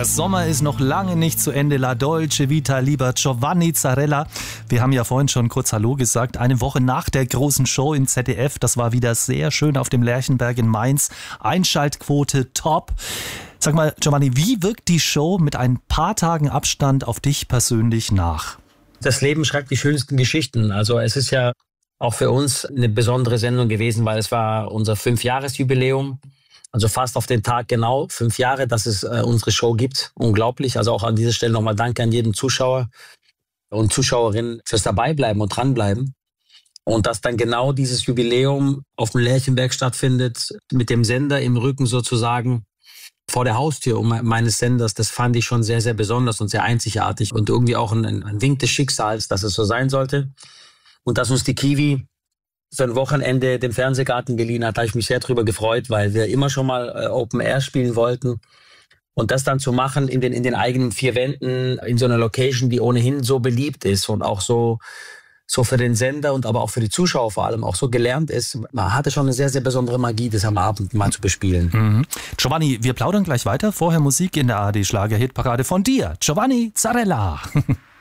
Der Sommer ist noch lange nicht zu Ende. La Dolce Vita, lieber Giovanni Zarella. Wir haben ja vorhin schon kurz Hallo gesagt. Eine Woche nach der großen Show in ZDF. Das war wieder sehr schön auf dem Lerchenberg in Mainz. Einschaltquote top. Sag mal, Giovanni, wie wirkt die Show mit ein paar Tagen Abstand auf dich persönlich nach? Das Leben schreibt die schönsten Geschichten. Also es ist ja auch für uns eine besondere Sendung gewesen, weil es war unser 5-Jahres-Jubiläum. Also fast auf den Tag genau 5 Jahre, dass es unsere Show gibt. Unglaublich. Also auch an dieser Stelle nochmal Danke an jeden Zuschauer und Zuschauerin fürs Dabeibleiben und dranbleiben. Und dass dann genau dieses Jubiläum auf dem Lerchenberg stattfindet, mit dem Sender im Rücken sozusagen vor der Haustür meines Senders, das fand ich schon sehr, sehr besonders und sehr einzigartig und irgendwie auch ein Wink des Schicksals, dass es so sein sollte. Und dass uns die Kiwi für ein Wochenende den Fernsehgarten geliehen hat, habe ich mich sehr drüber gefreut, weil wir immer schon mal Open Air spielen wollten. Und das dann zu machen in den eigenen 4 Wänden, in so einer Location, die ohnehin so beliebt ist und auch so für den Sender und aber auch für die Zuschauer vor allem auch so gelernt ist. Man hatte schon eine sehr, sehr besondere Magie, das am Abend mal zu bespielen. Mhm. Giovanni, wir plaudern gleich weiter. Vorher Musik in der ARD Schlager-Hitparade von dir, Giovanni Zarella.